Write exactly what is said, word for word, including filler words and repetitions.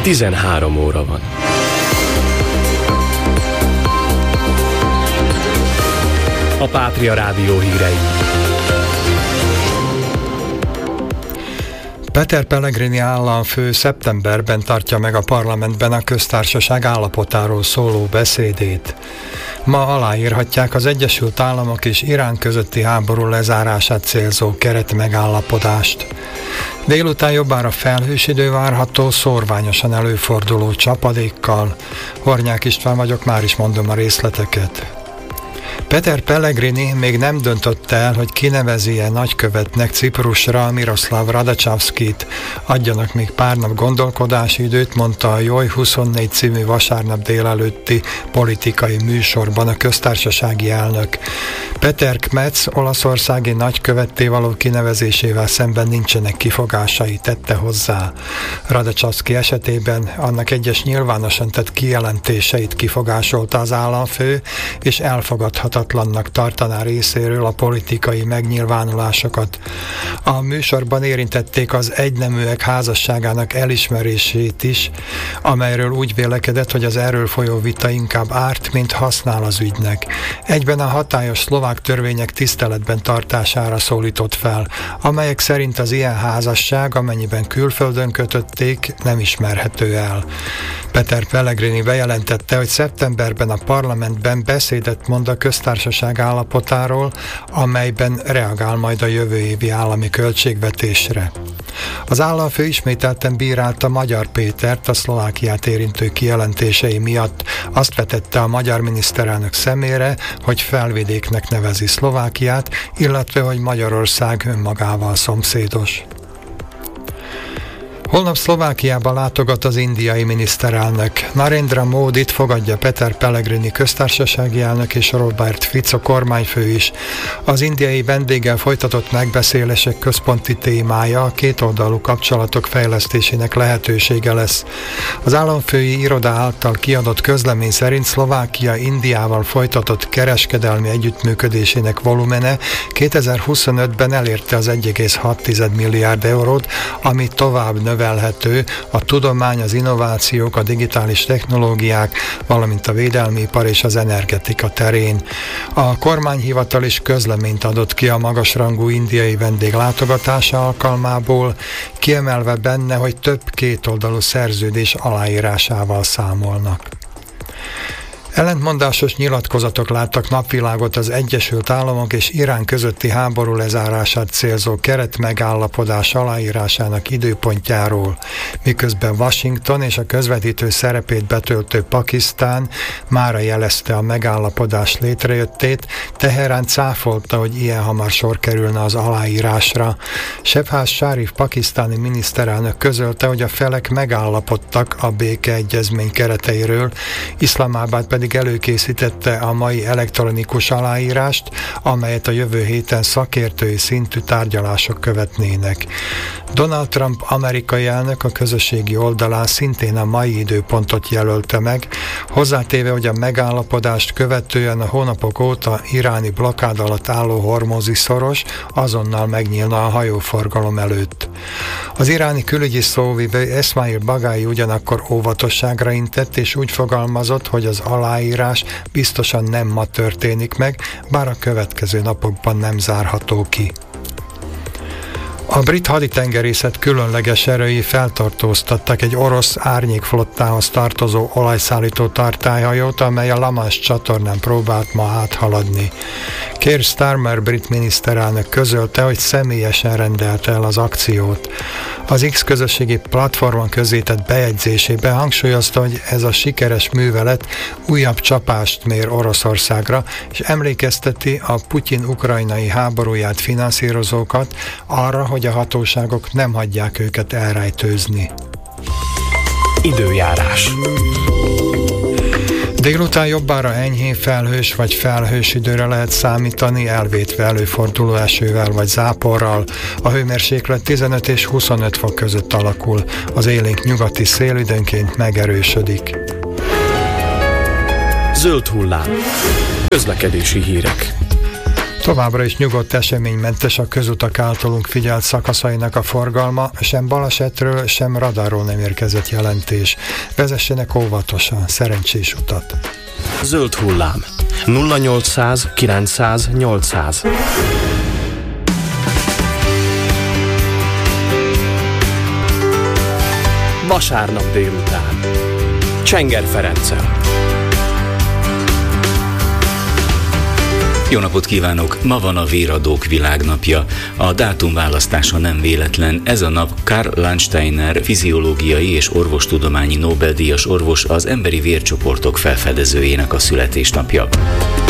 tizenhárom óra van. A Pátria Rádió hírei. Peter Pellegrini államfő szeptemberben tartja meg a parlamentben a köztársaság állapotáról szóló beszédét. Ma aláírhatják az Egyesült Államok és Irán közötti háború lezárását célzó keretmegállapodást. Délután jobbára felhős idő várható, szórványosan előforduló csapadékkal. Hornyák István vagyok, már is mondom a részleteket. Peter Pellegrini még nem döntött el, hogy kinevezi-e nagykövetnek Ciprusra Miroslav Radacavskit. Adjanak még pár nap gondolkodási időt, mondta a Joj huszonnégy című vasárnap délelőtti politikai műsorban a köztársasági elnök. Peter Kmetz olaszországi nagykövetté való kinevezésével szemben nincsenek kifogásai, tette hozzá. Radacavski esetében annak egyes nyilvánosan tett kijelentéseit kifogásolta az államfő, és elfogadhatatlannak tartaná részéről a politikai megnyilvánulásokat. A műsorban érintették az egyneműek házasságának elismerését is, amelyről úgy vélekedett, hogy az erről folyó vita inkább árt, mint használ az ügynek. Egyben a hatályos szlovák törvények tiszteletben tartására szólított fel, amelyek szerint az ilyen házasság, amennyiben külföldön kötötték, nem ismerhető el. Peter Pellegrini bejelentette, hogy szeptemberben a parlamentben beszédet mond a köztársaság állapotáról, amelyben reagál majd a jövő évi állami költségvetésre. Az államfő ismételten bírálta Magyar Pétert a Szlovákiát érintő kijelentései miatt. Azt vetette a magyar miniszterelnök szemére, hogy felvidéknek nevezi Szlovákiát, illetve hogy Magyarország önmagával szomszédos. Holnap Szlovákiába látogat az indiai miniszterelnök. Narendra Módit fogadja Peter Pellegrini köztársasági elnök és Robert Fico kormányfő is. Az indiai vendéggel folytatott megbeszélések központi témája a kétoldalú kapcsolatok fejlesztésének lehetősége lesz. Az államfői iroda által kiadott közlemény szerint Szlovákia Indiával folytatott kereskedelmi együttműködésének volumene kétezer-huszonötben elérte az egy egész hat milliárd eurót, ami tovább növelhető a tudomány, az innovációk, a digitális technológiák, valamint a védelmi ipar és az energetika terén. A kormányhivatal is közleményt adott ki a magasrangú indiai vendég látogatása alkalmából, kiemelve benne, hogy több kétoldalú szerződés aláírásával számolnak. Ellentmondásos nyilatkozatok láttak napvilágot az Egyesült Államok és Irán közötti háború lezárását célzó keretmegállapodás aláírásának időpontjáról, miközben Washington és a közvetítő szerepét betöltő Pakisztán mára jelezte a megállapodás létrejöttét, Teherán cáfolta, hogy ilyen hamar sor kerülne az aláírásra. Shehbaz Sharif pakisztáni miniszterelnök közölte, hogy a felek megállapodtak a békeegyezmény kereteiről, Iszlamabad pedig előkészítette a mai elektronikus aláírást, amelyet a jövő héten szakértői szintű tárgyalások követnének. Donald Trump amerikai elnök a közösségi oldalán szintén a mai időpontot jelölte meg, hozzátéve, hogy a megállapodást követően a hónapok óta iráni blokkád alatt álló hormúzi szoros azonnal megnyílna a hajóforgalom előtt. Az iráni külügyi szóvivő Esmail Bagai ugyanakkor óvatosságra intett, és úgy fogalmazott, hogy az aláírás biztosan nem ma történik meg, bár a következő napokban nem zárható ki. A brit haditengerészet különleges erői feltartóztattak egy orosz árnyékflottához tartozó olajszállító tartályhajót, amely a La Manche csatornán próbált ma áthaladni. Keir Starmer brit miniszterelnök közölte, hogy személyesen rendelte el az akciót. Az X közösségi platformon közzétett bejegyzésében hangsúlyozta, hogy ez a sikeres művelet újabb csapást mér Oroszországra, és emlékezteti a Putyin ukrajnai háborúját finanszírozókat arra, hogy a hatóságok nem hagyják őket elrejtőzni. Időjárás. Délután jobbára enyhén felhős vagy felhős időre lehet számítani, elvétve előforduló esővel vagy záporral. A hőmérséklet tizenöt és huszonöt fok között alakul. Az élénk nyugati szél időnként megerősödik. Zöld hullám. Közlekedési hírek. Továbbra is nyugodt, eseménymentes a közutak általunk figyelt szakaszainak a forgalma, sem balesetről, sem radarról nem érkezett jelentés. Vezessenek óvatosan, szerencsés utat! Zöld hullám. nulla nyolcszáz kilencszáz nyolcszáz. Vasárnap délután. Csenger Ferenccel. Jó napot kívánok! Ma van a Véradók világnapja. A dátum választása nem véletlen. Ez a nap Karl Landsteiner fiziológiai és orvostudományi Nobel-díjas orvos, az emberi vércsoportok felfedezőjének a születésnapja.